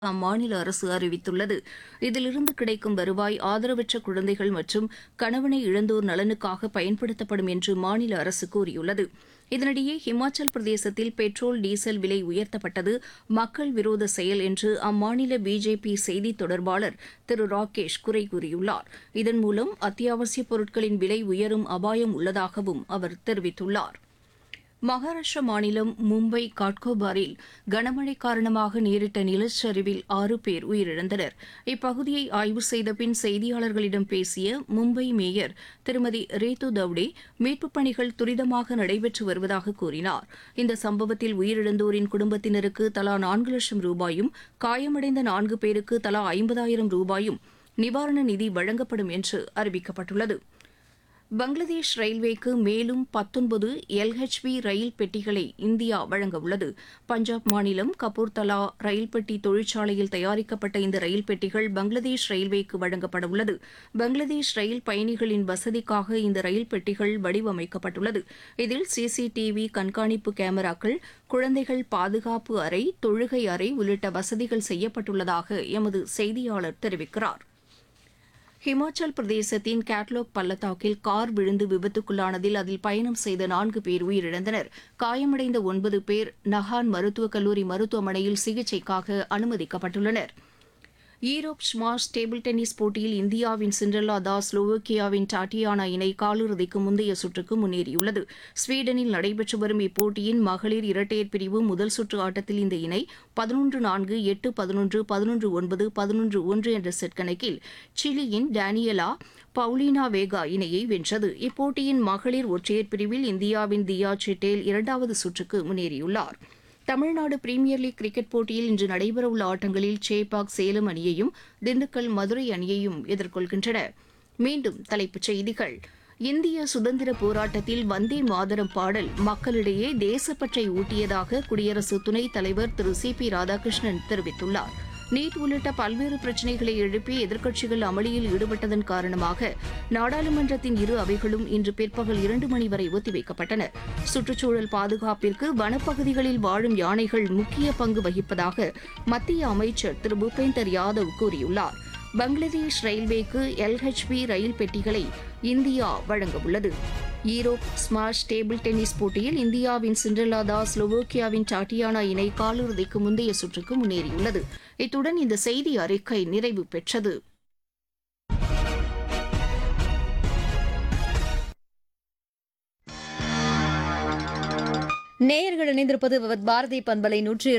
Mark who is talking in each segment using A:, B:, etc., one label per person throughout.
A: அம்மாநில அரசு அறிவித்துள்ளது. இதிலிருந்து கிடைக்கும் வருவாய் ஆதரவற்ற குழந்தைகள் மற்றும் கணவனை இழந்தோர் நலனுக்காக பயன்படுத்தப்படும் என்று மாநில அரசு கூறியுள்ளது. இதனிடையே ஹிமாச்சல் பிரதேசத்தில் பெட்ரோல் டீசல் விலை உயர்த்தப்பட்டது மக்கள் விரோத செயல் என்று அம்மாநில பிஜேபி செய்தித் தொடர்பாளர் திரு ராகேஷ் குறை கூறியுள்ளார். இதன் மூலம் அத்தியாவசியப் பொருட்களின் விலை உயரும் அபாயம் உள்ளதாகவும் அவர் தெரிவித்துள்ளார். மகாராஷ்டிரா மாநிலம் மும்பை காட்கோபாரில் கனமழை காரணமாக நேரிட்ட நிலச்சரிவில் 6 பேர் உயிரிழந்தனர். இப்பகுதியை ஆய்வு செய்த பின் செய்தியாளர்களிடம் பேசிய மும்பை மேயர் திருமதி ரேது தவ்டே மீட்புப் பணிகள் துரிதமாக நடைபெற்று வருவதாக கூறினார். இந்த சம்பவத்தில் உயிரிழந்தோரின் குடும்பத்தினருக்கு தலா 4 லட்சம் ரூபாயும் காயமடைந்த 4 பேருக்கு தலா 50,000 ரூபாயும் நிவாரண நிதி வழங்கப்படும் என்று அறிவிக்கப்பட்டுள்ளது. பங்களாதேஷ் ரயில்வேக்கு மேலும் 19 எல்ஹெச்பி ரயில் பெட்டிகளை இந்தியா வழங்கவுள்ளது. பஞ்சாப் மாநிலம் கபூர்தலா ரயில் பெட்டி தொழிற்சாலையில் தயாரிக்கப்பட்ட இந்த ரயில் பெட்டிகள் பங்களாதேஷ் ரயில்வேக்கு வழங்கப்படவுள்ளது. பங்களாதேஷ் ரயில் பயணிகளின் வசதிக்காக இந்த ரயில் பெட்டிகள் வடிவமைக்கப்பட்டுள்ளது. இதில் சிசிடிவி கண்காணிப்பு கேமராக்கள், குழந்தைகள் பாதுகாப்பு அறை, தொழுகை அறை உள்ளிட்ட வசதிகள் செய்யப்பட்டுள்ளதாக எமது செய்தியாளர் தெரிவிக்கிறார். ஹிமாச்சல் பிரதேசத்தின் கேட்லாக் பள்ளத்தாக்கில் கார் விழுந்து விபத்துக்குள்ளானதில் அதில் பயணம் செய்த 4 பேர் உயிரிழந்தனர். காயமடைந்த 9 பேர் நஹான் மருத்துவக் கல்லூரி மருத்துவமனையில் சிகிச்சைக்காக அனுமதிக்கப்பட்டுள்ளனர். ஈரோப் ஸ்மாஷ் டேபிள் டென்னிஸ் போட்டியில் இந்தியாவின் சிண்ட்ரெல்லா தாஸ் ஸ்லோவேக்கியாவின் டாட்டியானா இணை காலிறுதிக்கு முந்தைய சுற்றுக்கு முன்னேறியுள்ளது. ஸ்வீடனில் நடைபெற்று வரும் இப்போட்டியின் மகளிர் இரட்டையர் பிரிவு முதல் சுற்று ஆட்டத்தில் இந்த இணை 11-4, 8-11, 11-9, 11-1 என்ற செட் கணக்கில் சிலியின் டேனியலா பவுலினா வேகா இணையை வென்றது. இப்போட்டியின் மகளிர் ஒற்றையர் பிரிவில் இந்தியாவின் தியா சிட்டேல் இரண்டாவது சுற்றுக்கு முன்னேறியுள்ளார். தமிழ்நாடு பிரீமியர் லீக் கிரிக்கெட் போட்டியில் இன்று நடைபெறவுள்ள ஆட்டங்களில் சேப்பாக் சேலம் அணியையும் திண்டுக்கல் மதுரை அணியையும் எதிர்கொள்கின்றன. மீண்டும் தலைப்புச் செய்திகள். இந்திய சுதந்திர போராட்டத்தில் வந்தே மாதரம் பாடல் மக்களிடையே தேசப்பற்றை ஊட்டியதாக குடியரசு துணைத் தலைவர் திரு சி.பி. ராதாகிருஷ்ணன் தெரிவித்துள்ளார். நீட் உள்ளிட்ட பல்வேறு பிரச்சினைகளை எழுப்பி எதிர்க்கட்சிகள் அமளியில் ஈடுபட்டதன் காரணமாக நாடாளுமன்றத்தின் இரு அவைகளும் இன்று பிற்பகல் 2 மணி வரை ஒத்திவைக்கப்பட்டன. சுற்றுச்சூழல் பாதுகாப்பிற்கு வனப்பகுதிகளில் வாழும் யானைகள் முக்கிய பங்கு வகிப்பதாக மத்திய அமைச்சர் திரு பூபேந்தர் யாதவ் கூறியுள்ளார். பங்களாதேஷ் ரயில்வேக்கு எல்ஹெச்பி ரயில் பெட்டிகளை India வழங்கவுள்ளது. Europe smash table tennis போட்டியில் இந்தியாவின் சிண்ட்ரெல்லா தாஸ் ஸ்லோவேக்கியாவின் டாட்டியானா இணை காலிறுதிக்கு முந்தைய சுற்றுக்கு முன்னேறியுள்ளது. இத்துடன் இந்த செய்தி அறிக்கை நிறைவு பெற்றது.
B: நேயர்கள் இணைந்திருப்பது பாரதி பண்பலை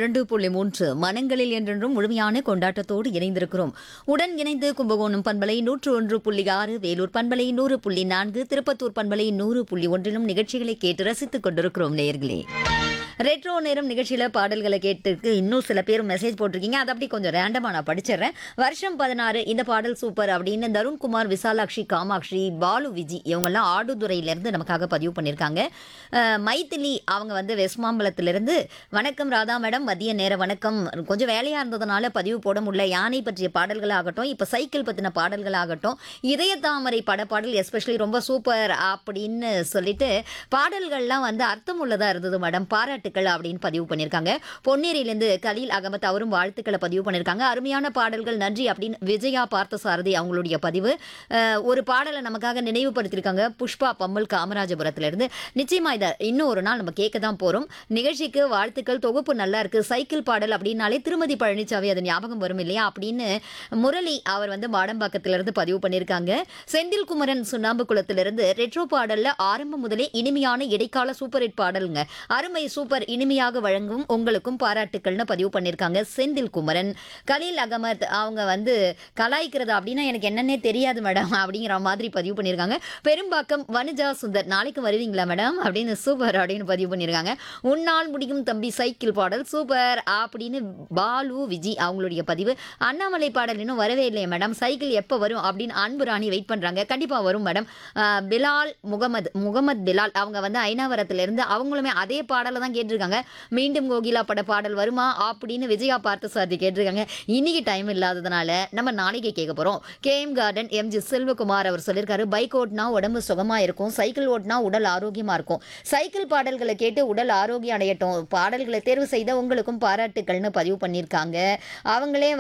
B: 102.3 மனங்களில் என்றென்றும் முழுமையான கொண்டாட்டத்தோடு இணைந்திருக்கிறோம். உடன் இணைந்து கும்பகோணம் பண்பலை 101.6, வேலூர் பண்பலை 100.4, திருப்பத்தூர் பண்பலை 100.1 நிகழ்ச்சிகளை கேட்டு ரசித்துக் கொண்டிருக்கிறோம். நேயர்களே, ரெட்ரோ நேரம் நிகழ்ச்சியில பாடல்களை கேட்டுருக்கு இன்னும் சில பேர் மெசேஜ் போட்டிருக்கீங்க. அதை அப்படி கொஞ்சம் ரேண்டமா நான் படிச்சிடறேன். வருஷம் 16 இந்த பாடல் சூப்பர் அப்படின்னு தருண்குமார், விசாலாட்சி, காமாட்சி, பாலு, விஜி இவங்கெல்லாம் ஆடுதுறையிலிருந்து நமக்காக பதிவு பண்ணியிருக்காங்க. மைத்திலி அவங்க வந்து வெஸ்மாம்பலத்திலிருந்து வணக்கம் ராதா மேடம், மதிய நேர வணக்கம். கொஞ்சம் வேலையா இருந்ததுனால பதிவு போட முடியல. யானை பற்றிய பாடல்களாகட்டும், இப்போ சைக்கிள் பற்றின பாடல்களாகட்டும், இதய தாமரை படப்பாடல் எஸ்பெஷலி ரொம்ப சூப்பர் அப்படின்னு சொல்லிட்டு பாடல்கள்லாம் வந்து அர்த்தம் உள்ளதா இருந்தது மேடம், பாராட்டுக்கள் அப்படின்னு பதிவு பண்ணியிருக்காங்க. பொன்னேரியிலிருந்து கலீல் அகமத் அவரும் வாழ்த்துக்களை பதிவு பண்ணியிருக்காங்க. அருமையான பாடல்கள் நன்றி அப்படின்னு விஜயா பார்த்தசாரதி அவங்களுடைய பதிவு. ஒரு பாடலை நமக்காக நினைவுபடுத்தியிருக்காங்க புஷ்பா பம்மல் காமராஜபுரத்திலிருந்து. நிச்சயமா இதை இன்னும் ஒரு நாள் நம்ம கேட்க தான் போறோம். நிகழ்ச்சிக்கு வாழ்த்துக்கள், தொகுப்பு நல்லா இருக்கு. சைக்கிள் பாடல் அப்படின்னாலே திருமதி பழனிசாமி அது ஞாபகம் வரும் இல்லையா அப்படின்னு முரளி அவர் வந்து மாடம்பாக்கத்திலிருந்து பதிவு பண்ணியிருக்காங்க. செந்தில் குமரன் சுண்ணாம்பு குளத்திலிருந்து ரெட்ரோ பாடல்ல ஆரம்பம் முதலே இனிமையான இடைக்கால சூப்பர் ஹிட் பாடலுங்க, அருமை சூப்பர், இனிமையாக வழங்கும் உங்களுக்கும் பாராட்டுக்கள்னு பதிவு பண்ணியிருக்காங்க செந்தில் குமரன். கலீல் அகமத் அவங்க வந்து கலாய்க்கிறதா அப்படின்னா எனக்கு என்னன்னே தெரியாது மேடம் அப்படிங்கிற மாதிரி பதிவு பண்ணியிருக்காங்க. பெரும்பாக்கம் வனுஜா சுந்தர் நாளைக்கு வருவீங்களா மேடம் அப்படின்னு சூப்பர் அப்படின்னு பதிவு பண்ணியிருக்காங்க. உன்னால் முடியும் தம்பி சைக்கிள் பாடல் சூப்பர் அப்படின்னு பாலு, விஜி அவங்களுடைய பதிவு. அண்ணாமலை பாடல் இன்னும் வரவே இல்லையே மேடம், சைக்கிள் எப்போ வரும் அப்படின்னு அன்பு ராணி வெயிட் பண்ணுறாங்க. கண்டிப்பாக வரும் மேடம். பிலால் முகமது பிலால் அவங்க வந்து ஐநாவரத்திலிருந்து அவங்களுமே அதே பாடலை தான் கேட்டிருக்காங்க. மீண்டும் கோகிலா பட பாடல் வருமா அப்படின்னு விஜயா பார்த்தசாரதி கேட்டிருக்காங்க. இன்னைக்கு டைம் இல்லாததுனால நம்ம நாளைக்கு கேட்க போகிறோம். கேஎம் கார்டன் எம்ஜி செல்வகுமார் அவர் சொல்லியிருக்காரு, பைக் ஓட்டினா உடம்பு சுகமாக இருக்கும், சைக்கிள் ஓட்டினா உடல் ஆரோக்கியமாக இருக்கும். சைக்கிள் பாடல்களை கேட்டு உடல் ஆரோக்கியம் அடையட்டும். பாடல்களை தேர்வு செய்த உங்களுக்கும் பாராட்டுக்கள்னு பதிவு பண்ணியிருக்காங்க. அவங்களே